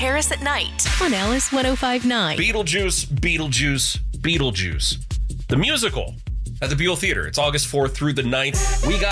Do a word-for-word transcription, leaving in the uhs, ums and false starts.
Paris at Night on Alice one oh five point nine. Beetlejuice, Beetlejuice, Beetlejuice. The musical at the Buell Theater. It's August fourth through the ninth. We got